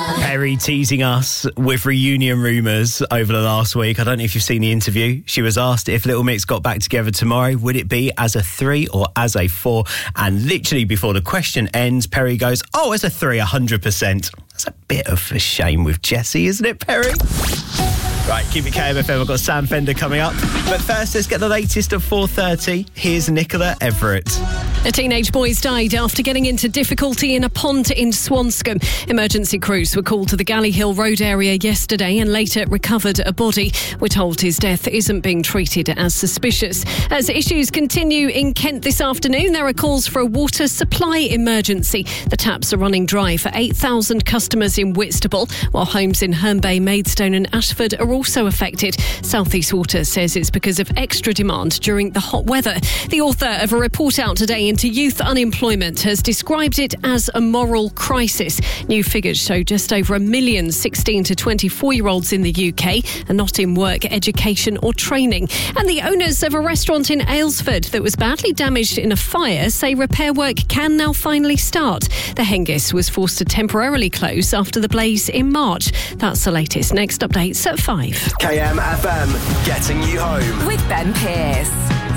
Perry teasing us with reunion rumours over the last week. I don't know if you've seen the interview. She was asked if Little Mix got back together tomorrow, would it be as a 3 or as a 4? And literally before the question ends, Perry goes, oh, as a 3, 100%. That's a bit of a shame with Jessie, isn't it, Perry? Right, keep it KMFM. I've got Sam Fender coming up. But first, let's get the latest of 4:30. Here's Nicola Everett. A teenage boy's died after getting into difficulty in a pond in Swanscombe. Emergency crews were called to the Galley Hill Road area yesterday and later recovered a body. We're told his death isn't being treated as suspicious. As issues continue in Kent this afternoon, there are calls for a water supply emergency. The taps are running dry for 8,000 customers in Whitstable, while homes in Herne Bay, Maidstone and Ashford are also affected. South East Water says it's because of extra demand during the hot weather. The author of a report out today into youth unemployment has described it as a moral crisis. New figures show just over 1 million 16 to 24-year-olds in the UK are not in work, education or training. And the owners of a restaurant in Aylesford that was badly damaged in a fire say repair work can now finally start. The Hengist was forced to temporarily close after the blaze in March. That's the latest. Next updates at 5. KMFM, getting you home. With Ben Pearce.